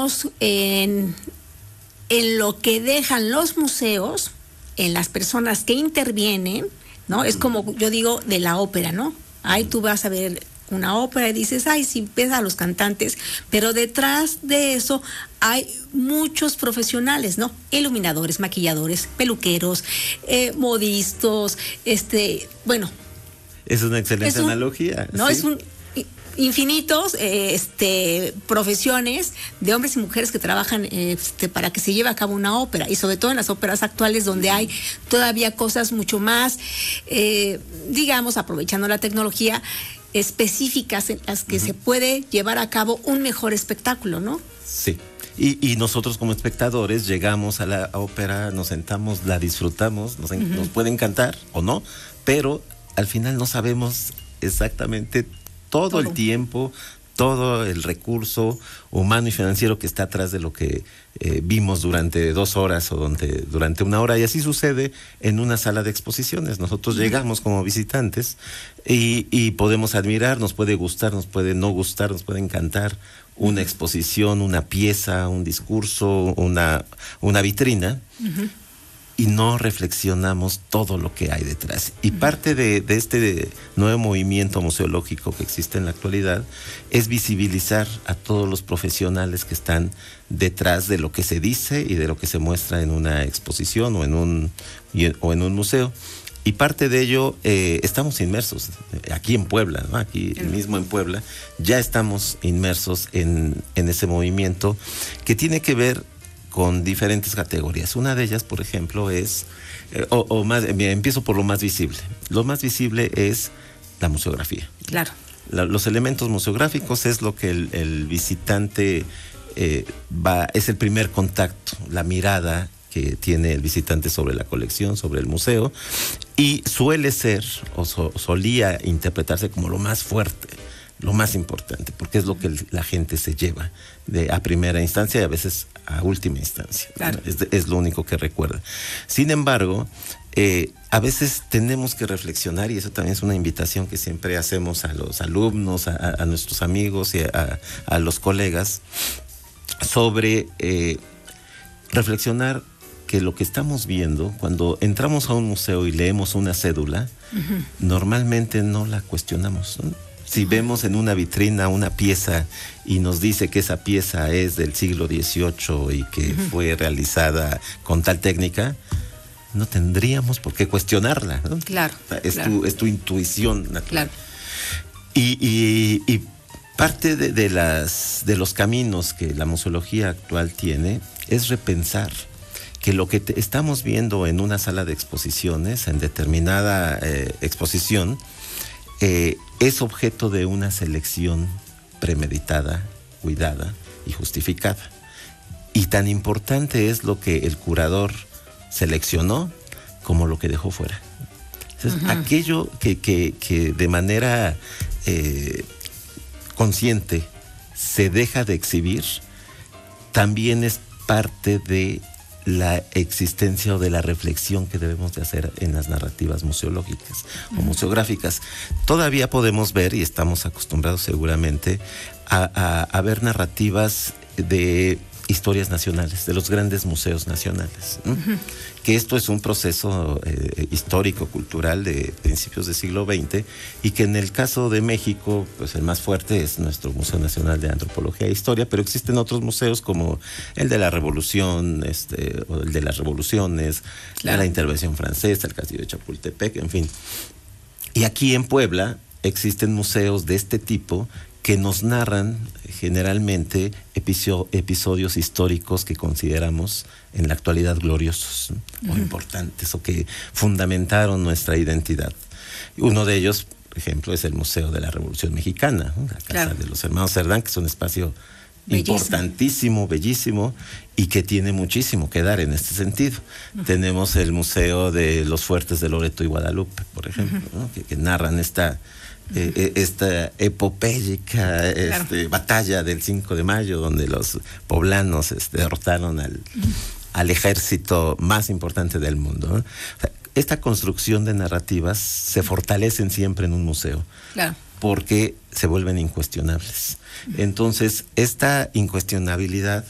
pensamos en lo que dejan los museos, en las personas que intervienen, ¿no? Es como yo digo de la ópera, ¿no? Ahí tú vas a ver una ópera y dices, ay, sí, ves a los cantantes, pero detrás de eso hay muchos profesionales, ¿no? Iluminadores, maquilladores, peluqueros, modistas, bueno. Es una excelente analogía. No, ¿sí? Es un infinitos profesiones de hombres y mujeres que trabajan para que se lleve a cabo una ópera, y sobre todo en las óperas actuales donde hay todavía cosas mucho más, digamos, aprovechando la tecnología, específicas en las que se puede llevar a cabo un mejor espectáculo, ¿no? Sí. Y nosotros como espectadores llegamos a la ópera, nos sentamos, la disfrutamos, nos puede encantar o no, pero al final no sabemos exactamente todo el tiempo, todo el recurso humano y financiero que está atrás de lo que vimos durante 2 horas o durante 1 hora, y así sucede en una sala de exposiciones. Nosotros llegamos como visitantes y podemos admirar, nos puede gustar, nos puede no gustar, nos puede encantar una exposición, una pieza, un discurso, una vitrina, y no reflexionamos todo lo que hay detrás. Y parte de este nuevo movimiento museológico que existe en la actualidad es visibilizar a todos los profesionales que están detrás de lo que se dice y de lo que se muestra en una exposición o en un museo. Y parte de ello, estamos inmersos aquí en Puebla, ¿no? Aquí mismo en Puebla, ya estamos inmersos en ese movimiento que tiene que ver con diferentes categorías. Una de ellas, por ejemplo, es, empiezo por lo más visible. Lo más visible es la museografía. Claro. Los elementos museográficos es lo que el visitante es el primer contacto, la mirada que tiene el visitante sobre la colección, sobre el museo, y suele ser, o solía interpretarse como lo más fuerte, lo más importante, porque es lo que la gente se lleva a primera instancia y a veces a última instancia. Claro. Es lo único que recuerda. Sin embargo, a veces tenemos que reflexionar, y eso también es una invitación que siempre hacemos a los alumnos, a nuestros amigos y a los colegas, sobre reflexionar que lo que estamos viendo, cuando entramos a un museo y leemos una cédula, normalmente no la cuestionamos, ¿no? Si vemos en una vitrina una pieza y nos dice que esa pieza es del siglo XVIII y que fue realizada con tal técnica, no tendríamos por qué cuestionarla, ¿no? Claro. O sea, es claro. tu intuición natural. Claro. Y parte de los caminos que la museología actual tiene es repensar que lo que estamos viendo en una sala de exposiciones, en determinada exposición, es objeto de una selección premeditada, cuidada y justificada. Y tan importante es lo que el curador seleccionó como lo que dejó fuera. Entonces, aquello que de manera consciente se deja de exhibir, también es parte de la existencia o de la reflexión que debemos de hacer en las narrativas museológicas o museográficas. Todavía podemos ver, y estamos acostumbrados seguramente, a ver narrativas de historias nacionales, de los grandes museos nacionales, ¿no? Que esto es un proceso histórico, cultural de principios del siglo XX, y que en el caso de México, pues el más fuerte es nuestro Museo Nacional de Antropología e Historia, pero existen otros museos como el de la Revolución, o el de las Revoluciones, claro, la Intervención Francesa, el Castillo de Chapultepec, en fin. Y aquí en Puebla existen museos de este tipo que nos narran generalmente episodios históricos que consideramos en la actualidad gloriosos, o importantes, o que fundamentaron nuestra identidad. Uno de ellos, por ejemplo, es el Museo de la Revolución Mexicana, ¿no? La Casa, claro, de los Hermanos Cerdán, que es un espacio importantísimo, bellísimo, y que tiene muchísimo que dar en este sentido. Tenemos el Museo de los Fuertes de Loreto y Guadalupe, por ejemplo, ¿no? que narran esta epopélica claro, batalla del 5 de mayo, donde los poblanos derrotaron al ejército más importante del mundo, ¿no? O sea, esta construcción de narrativas se fortalecen siempre en un museo, claro, porque se vuelven incuestionables. Entonces, esta incuestionabilidad